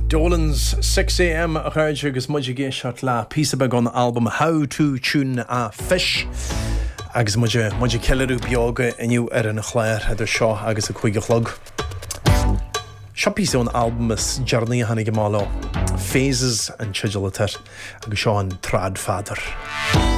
Dolan's 6 a.m. a chuirde agus muide géisiart le písabeh an album How to Tune a Fish agus muide ceilú beaga iniu ar an chléir idir seo agus a chuige chlog. Seo písa an album is dearnaí a tháinig go mála Phases an Chidgelatar agus seo an Trad Father.